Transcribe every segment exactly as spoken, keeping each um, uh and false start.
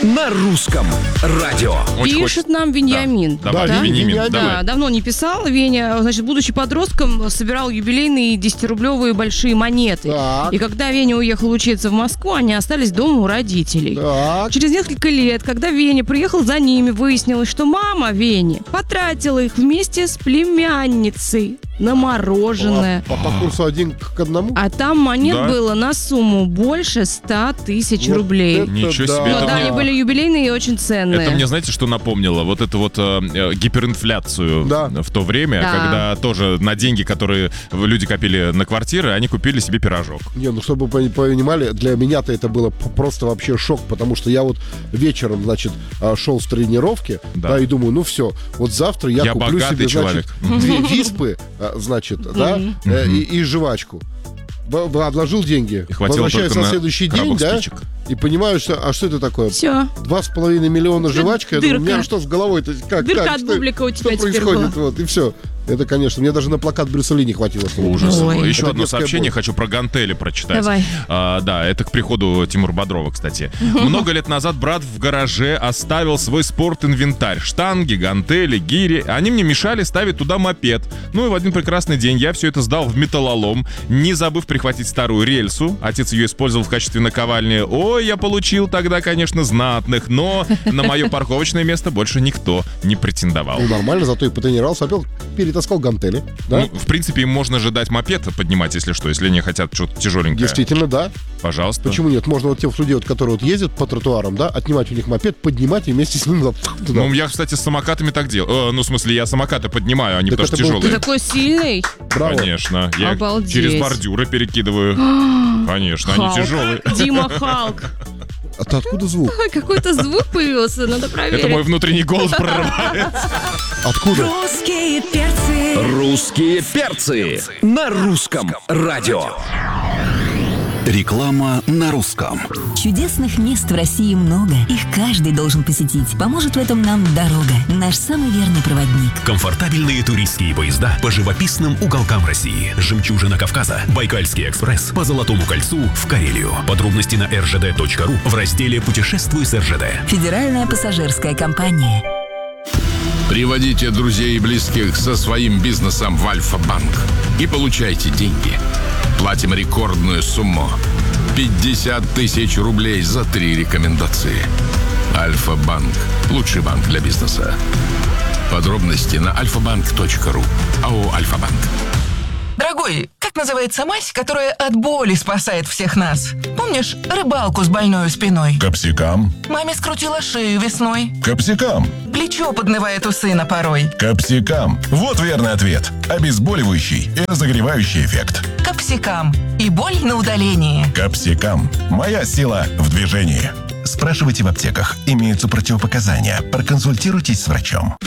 на русском радио. Очень Пишет хочет... нам Вениамин. Да, да, да? Вениамин, да, давай. Давно не писал. Веня, значит, будучи подростком, собирал юбилейные десятирублевые большие монеты. Так. И когда Веня уехал учиться в Москву, они остались дома у родителей. Так. Через несколько лет, когда Веня приехал за ними, выяснилось, что мама Вени потратила их вместе с племянницей на мороженое. По, по курсу один к одному? А там монет да? было на сумму больше ста тысяч вот рублей. Ничего да. себе. Но, да, мне... они были юбилейные и очень ценные. Это мне, знаете, что напомнило? Вот эту вот э, гиперинфляцию да. в то время, да. когда тоже на деньги, которые люди копили на квартиры, они купили себе пирожок. Не, ну чтобы вы понимали, для меня-то это было просто вообще шок, потому что я вот вечером, значит, шел с тренировки, да, да и думаю, ну все, вот завтра я, я куплю себе, человек. значит, две виспы, значит, да, и, и жвачку. Отложил деньги, возвращаюсь на следующий день, да, спичек. И понимаю, что, а что это такое? Все. Два с половиной миллиона жвачка. Я думаю, у меня что с головой-то? Как, Дырка как, от что, бублика у тебя что теперь происходит? была. Вот, и все. Это, конечно, мне даже на плакат Брюса Ли не хватило. Ужас. Ой. Еще это одно сообщение боль. хочу про гантели прочитать. Давай. А, да, это к приходу Тимура Бодрова, кстати. Много лет назад брат в гараже оставил свой спорт-инвентарь. Штанги, гантели, гири. Они мне мешали ставить туда мопед. Ну и в один прекрасный день я все это сдал в металлолом, не забыв прихватить старую рельсу. Отец ее использовал в качестве наковальни. Ой, я получил тогда, конечно, знатных, но на мое парковочное место больше никто не претендовал. Ну, нормально, зато и потренировался, опять перетаскал гантели. Да? Ну, в принципе, им можно же дать мопед поднимать, если что, если они хотят что-то тяжеленькое. Действительно, да. Пожалуйста. Почему нет? Можно вот тех людей, вот, которые вот ездят по тротуарам, да, отнимать у них мопед, поднимать и вместе с ним туда. Ну, я, кстати, с самокатами так делаю. Э, ну, в смысле, я самокаты поднимаю, они так потому что был... тяжелые. Ты такой сильный. Браво. Конечно. Я Обалдеть. через бордюры перекидываю. Конечно, они Халк. тяжелые. Дима Халк. А ты откуда звук? Ой, какой-то звук появился, надо проверить. Это мой внутренний голос прорывается. Откуда? Русские перцы. Русские перцы на русском радио. Реклама на русском. Чудесных мест в России много. Их каждый должен посетить. Поможет в этом нам дорога. Наш самый верный проводник. Комфортабельные туристские поезда по живописным уголкам России. Жемчужина Кавказа. Байкальский экспресс по Золотому кольцу в Карелию. Подробности на эр жэ дэ точка ру в разделе «Путешествуй с эр жэ дэ». Федеральная пассажирская компания. Приводите друзей и близких со своим бизнесом в Альфа-банк и получайте деньги. Платим рекордную сумму – пятьдесят тысяч рублей за три рекомендации. Альфа-банк – лучший банк для бизнеса. Подробности на альфа банк точка ру. АО «Альфа-банк». Дорогой, как называется мазь, которая от боли спасает всех нас? Помнишь рыбалку с больной спиной? Капсикам. Маме скрутила шею весной. Капсикам. Плечо поднывает у сына порой. Капсикам. Вот верный ответ. Обезболивающий и разогревающий эффект. Капсикам. И боль на удалении. Капсикам. Моя сила в движении. Спрашивайте в аптеках. Имеются противопоказания. Проконсультируйтесь с врачом.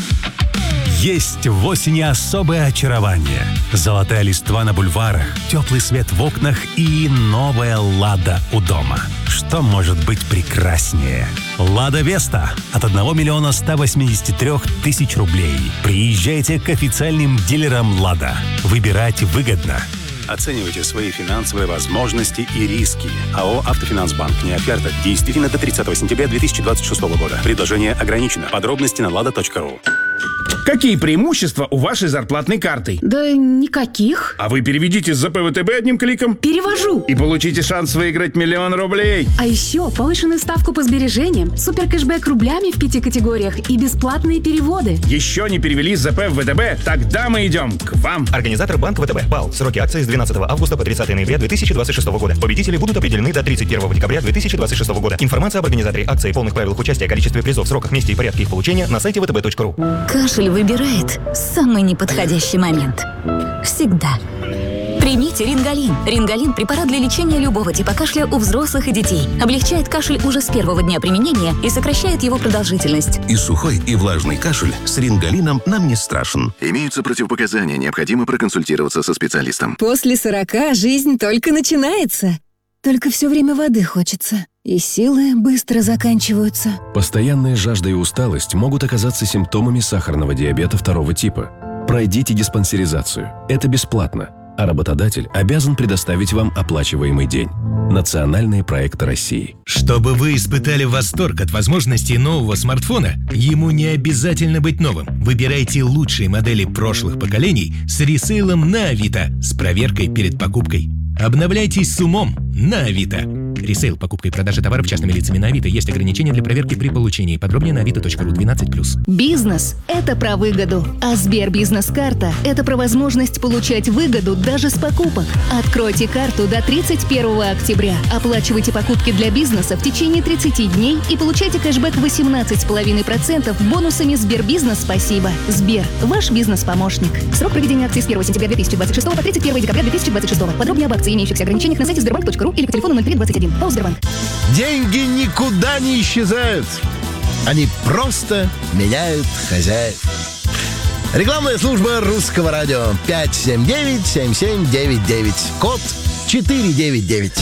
Есть в осени особое очарование. Золотая листва на бульварах, теплый свет в окнах и новая «Лада» у дома. Что может быть прекраснее? «Лада Веста» от одного миллиона ста восьмидесяти трёх тысяч рублей. Приезжайте к официальным дилерам «Лада». Выбирать выгодно. Оценивайте свои финансовые возможности и риски. АО «Автофинансбанк». Не оферта. Действительно до тридцатого сентября две тысячи двадцать шестого года. Предложение ограничено. Подробности на лада точка ру. Какие преимущества у вашей зарплатной карты? Да никаких. А вы переведите с зэ пэ вэ тэ бэ одним кликом. Перевожу. И получите шанс выиграть миллион рублей. А еще повышенную ставку по сбережениям, супер кэшбэк рублями в пяти категориях и бесплатные переводы. Еще не перевели с зэ пэ в вэ тэ бэ? Тогда мы идем к вам. Организатор банк вэ тэ бэ. БАЛ. Сроки акции с двенадцатого августа по тридцатое ноября две тысячи двадцать шестого года. Победители будут определены до тридцать первого декабря две тысячи двадцать шестого года. Информация об организаторе акции, полных правилах участия, количестве призов, сроках, месте и порядке их получения на сайте вэ тэ бэ точка ру. Кашель выбирает самый неподходящий момент. Всегда. Примите Рингалин. Рингалин – препарат для лечения любого типа кашля у взрослых и детей. Облегчает кашель уже с первого дня применения и сокращает его продолжительность. И сухой, и влажный кашель с Рингалином нам не страшен. Имеются противопоказания, необходимо проконсультироваться со специалистом. После сорока жизнь только начинается. Только все время воды хочется. И силы быстро заканчиваются. Постоянная жажда и усталость могут оказаться симптомами сахарного диабета второго типа. Пройдите диспансеризацию. Это бесплатно. а работодатель обязан предоставить вам оплачиваемый день. Национальные проекты России. Чтобы вы испытали восторг от возможностей нового смартфона, ему не обязательно быть новым. Выбирайте лучшие модели прошлых поколений с ресейлом на Авито с проверкой перед покупкой. Обновляйтесь с умом на Авито. Ресейл, покупка и продажа товаров частными лицами на Авито. Есть ограничения для проверки при получении. Подробнее на авито точка ру двенадцать плюс. Бизнес – это про выгоду, а Сбер Бизнес-карта – это про возможность получать выгоду даже с покупок. Откройте карту до тридцать первого октября. Оплачивайте покупки для бизнеса в течение тридцати дней и получайте кэшбэк восемнадцать целых пять десятых процента бонусами Сбербизнес «Спасибо». Сбер – ваш бизнес-помощник. Срок проведения акции с первого сентября две тысячи двадцать шестого по тридцать первого декабря две тысячи двадцать шестого. Подробнее об акции и имеющихся ограничениях на сайте сбербанк точка ру или по телефону ноль три двадцать один. ПАО «Сбербанк». Деньги никуда не исчезают. Они просто меняют хозяев. Рекламная служба Русского радио. пять семь девять семь семь девять девять. Код четыре девять девять.